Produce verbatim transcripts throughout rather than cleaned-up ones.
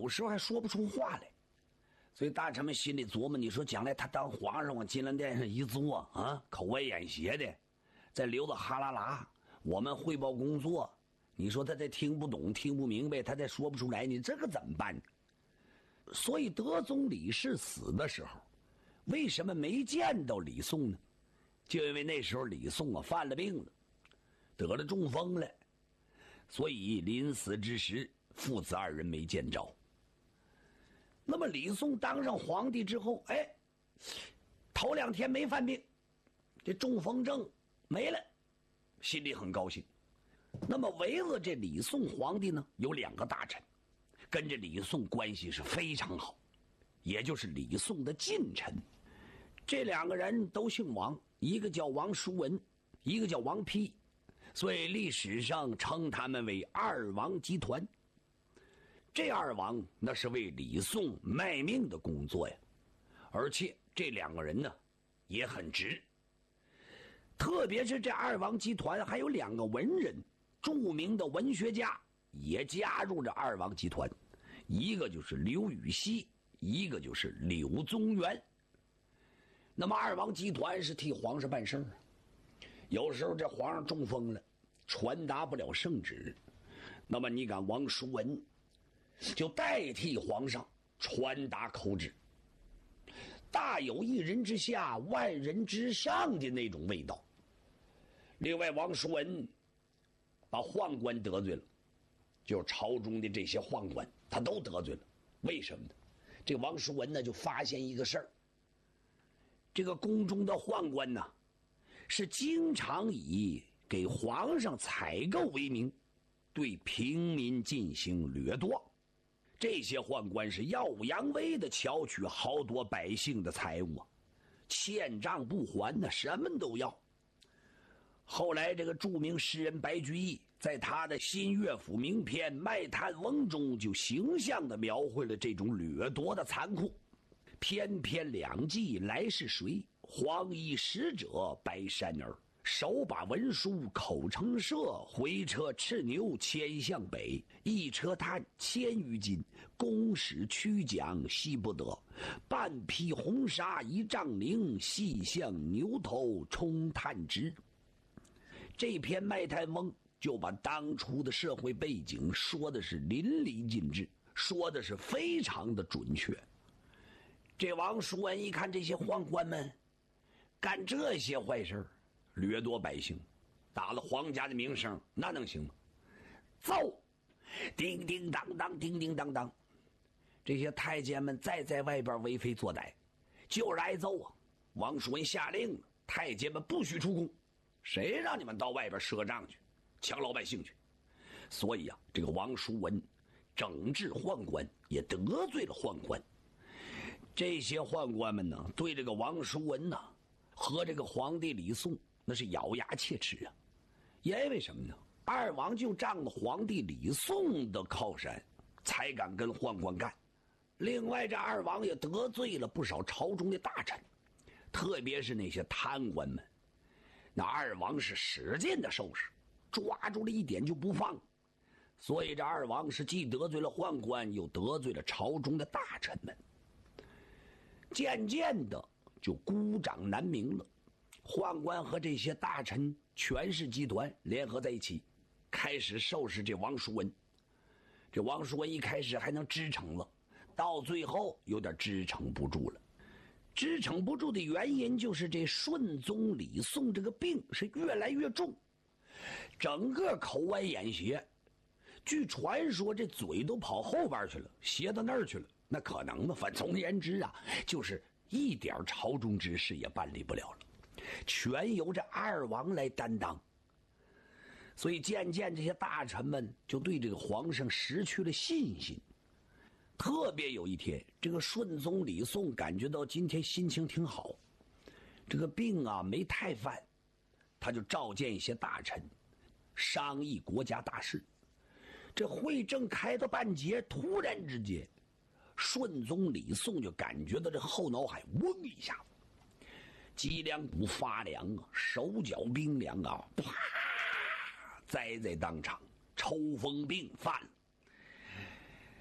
时候还说不出话来。所以大臣们心里琢磨，你说将来他当皇上往金銮殿上一坐啊，口歪眼斜的，再溜达哈啦啦，我们汇报工作，你说他再听不懂听不明白，他再说不出来，你这个怎么办呢？所以德宗李氏死的时候，为什么没见到李诵呢？就因为那时候李诵啊犯了病了，得了中风了，所以临死之时父子二人没见着。那么李诵当上皇帝之后，哎，头两天没犯病，这中风症没了，心里很高兴。那么围着这李诵皇帝呢，有两个大臣跟着李诵关系是非常好，也就是李诵的近臣。这两个人都姓王，一个叫王叔文，一个叫王丕，所以历史上称他们为二王集团。这二王那是为李诵卖命的工作呀，而且这两个人呢也很直，特别是这二王集团还有两个文人，著名的文学家也加入这二王集团，一个就是刘禹锡，一个就是柳宗元。那么二王集团是替皇上办事儿，有时候这皇上中风了，传达不了圣旨，那么你看王叔文就代替皇上传达口旨，大有一人之下万人之上的那种味道。另外王叔文把宦官得罪了，就是朝中的这些宦官他都得罪了。为什么呢？这王叔文呢就发现一个事儿，这个宫中的宦官呢是经常以给皇上采购为名，对平民进行掠夺。这些宦官是耀武扬威的巧取好多百姓的财物，欠账不还呢，什么都要。后来这个著名诗人白居易在他的新乐府名篇《卖炭翁》中就形象地描绘了这种掠夺的残酷。翩翩两骑来是谁？黄衣使者白衫儿。手把文书口称射，回车赤牛牵向北。一车炭千余斤，公使驱奖惜不得。半匹红纱一丈绫，细向牛头冲炭直。这篇《卖炭翁》就把当初的社会背景说的是淋漓尽致，说的是非常的准确。这王叔文一看这些宦官们干这些坏事，掠夺百姓，打了皇家的名声，那能行吗？奏！叮叮当当，叮叮当当，这些太监们再在外边为非作歹，就是挨揍啊！王叔文下令了，太监们不许出宫，谁让你们到外边赊账去，抢老百姓去？所以啊，这个王叔文整治宦官，也得罪了宦官。这些宦官们呢，对这个王叔文呢和这个皇帝李诵那是咬牙切齿啊。因为什么呢？二王就仗着皇帝李诵的靠山，才敢跟宦官干。另外这二王也得罪了不少朝中的大臣，特别是那些贪官们。那二王是使劲的收拾，抓住了一点就不放。所以这二王是既得罪了宦官，又得罪了朝中的大臣们。渐渐的就孤掌难鸣了，宦官和这些大臣权势集团联合在一起，开始收拾这王叔文。这王叔文一开始还能支撑了，到最后有点支撑不住了。支撑不住的原因就是这顺宗李诵这个病是越来越重，整个口歪眼斜，据传说这嘴都跑后边去了，斜到那儿去了。那可能吗？反总而言之啊，就是一点朝中之事也办理不了了，全由这二王来担当。所以渐渐这些大臣们就对这个皇上失去了信心。特别有一天，这个顺宗李诵感觉到今天心情挺好，这个病啊没太犯，他就召见一些大臣商议国家大事。这会正开到半截，突然之间顺宗李诵就感觉到这后脑海嗡一下，脊梁骨发凉啊，手脚冰凉啊，啪，栽在当场，抽风病犯了。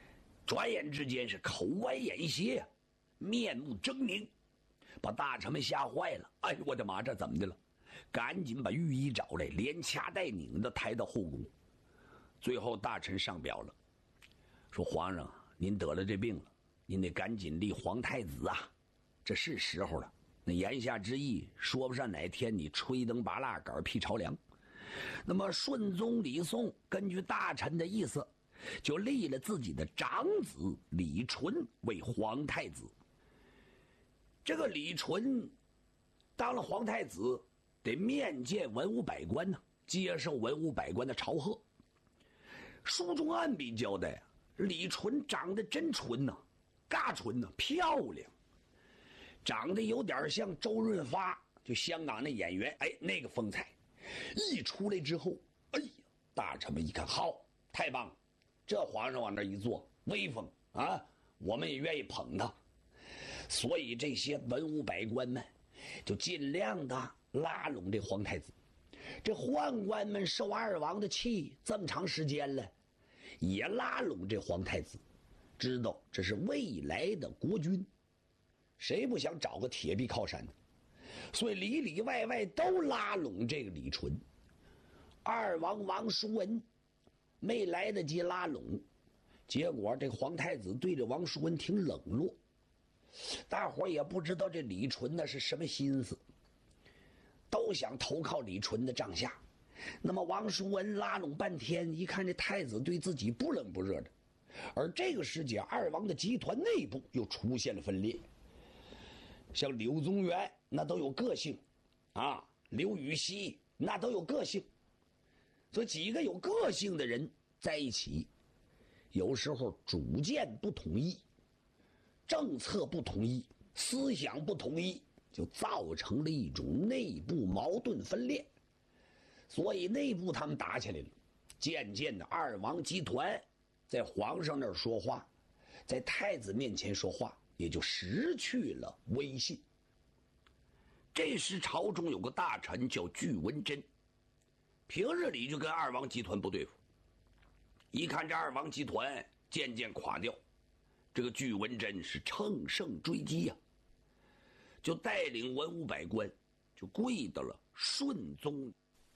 转眼之间是口歪眼斜，面目狰狞，把大臣们吓坏了。哎呦我的妈，这怎么的了？赶紧把御医找来，连掐带拧的抬到后宫。最后大臣上表了，说皇上您得了这病了，您得赶紧立皇太子啊，这是时候了。那言下之意，说不上哪天你吹灯拔蜡杆辟朝梁。那么顺宗李诵根据大臣的意思，就立了自己的长子李纯为皇太子。这个李纯当了皇太子，得面见文武百官呢，接受文武百官的朝贺。书中暗笔交代，李纯长得真纯呐、啊，嘎纯呐、啊，漂亮，长得有点像周润发，就香港那演员，哎，那个风采。一出来之后，哎呀，大臣们一看，好，太棒了，这皇上往那一坐，威风啊，我们也愿意捧他。所以这些文武百官们就尽量的拉拢这皇太子。这宦官们受二王的气这么长时间了，也拉拢这皇太子，知道这是未来的国君，谁不想找个铁壁靠山呢？所以里里外外都拉拢这个李纯。二王王叔文没来得及拉拢，结果这皇太子对这王叔文挺冷落。大伙也不知道这李纯呢是什么心思，都想投靠李纯的帐下。那么王叔文拉拢半天，一看这太子对自己不冷不热的，而这个时节二王的集团内部又出现了分裂。像柳宗元那都有个性啊，刘禹锡那都有个性，所以几个有个性的人在一起，有时候主见不统一，政策不统一，思想不统一，就造成了一种内部矛盾分裂。所以内部他们打起来了，渐渐的二王集团在皇上那儿说话，在太子面前说话，也就失去了威信。这时朝中有个大臣叫巨文贞，平日里就跟二王集团不对付，一看这二王集团渐渐垮掉，这个巨文贞是乘胜追击呀、啊，就带领文武百官就跪到了顺宗。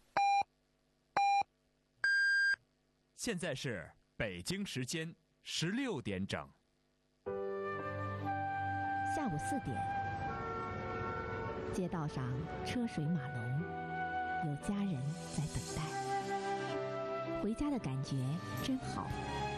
现在是北京时间十六点整。 下午四点，街道上车水马龙，有家人在等待。回家的感觉真好。